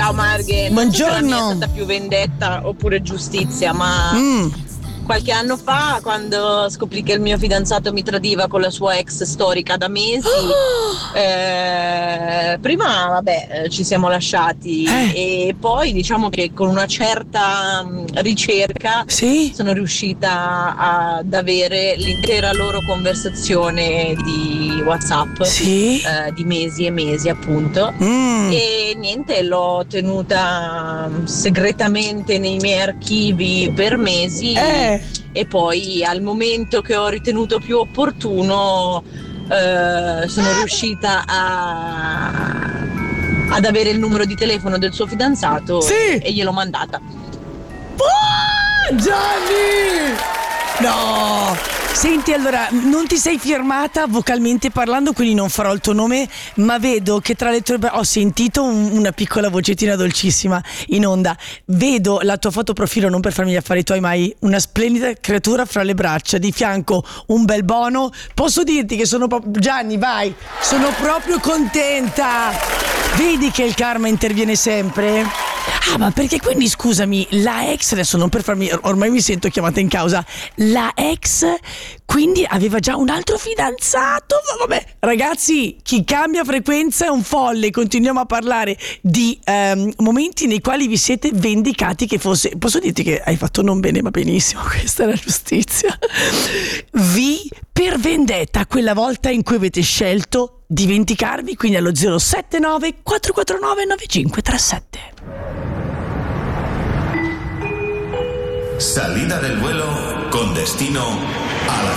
Ciao Marghe. Buongiorno. Non so se la mia è stata più vendetta oppure giustizia, ma qualche anno fa, quando scoprì che il mio fidanzato mi tradiva con la sua ex storica da mesi, prima vabbè ci siamo lasciati e poi diciamo che con una certa ricerca sono riuscita ad avere l'intera loro conversazione di WhatsApp di mesi e mesi appunto e niente, l'ho tenuta segretamente nei miei archivi per mesi e poi al momento che ho ritenuto più opportuno sono riuscita ad avere il numero di telefono del suo fidanzato e gliel'ho mandata. Gianni! No! Senti, allora, non ti sei firmata vocalmente parlando, quindi non farò il tuo nome, ma vedo che tra le tue... ho sentito una piccola vocettina dolcissima in onda. Vedo la tua foto profilo, non per farmi gli affari tuoi, ma hai una splendida creatura fra le braccia, di fianco un bel bono. Posso dirti che sono proprio... Gianni, vai! Sono proprio contenta! Vedi che il karma interviene sempre? Ah, ma perché quindi, scusami, la ex, adesso non per farmi... ormai mi sento chiamata in causa, la ex quindi aveva già un altro fidanzato? Ma vabbè, ragazzi, chi cambia frequenza è un folle. Continuiamo a parlare di momenti nei quali vi siete vendicati, che fosse... Posso dirti che hai fatto non bene ma benissimo, questa è la giustizia. Per vendetta, quella volta in cui avete scelto di vendicarvi, quindi allo 079 449 9537. Salida del vuelo con destino a la